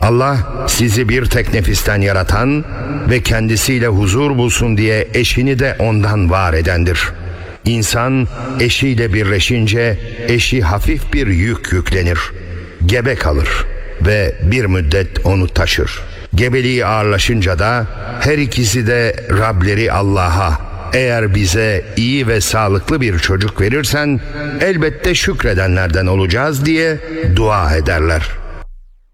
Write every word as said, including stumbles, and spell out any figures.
Allah sizi bir tek nefisten yaratan ve kendisiyle huzur bulsun diye eşini de ondan var edendir. İnsan eşiyle birleşince eşi hafif bir yük yüklenir. Gebe kalır ve bir müddet onu taşır. Gebeliği ağırlaşınca da her ikisi de Rableri Allah'a, eğer bize iyi ve sağlıklı bir çocuk verirsen elbette şükredenlerden olacağız diye dua ederler.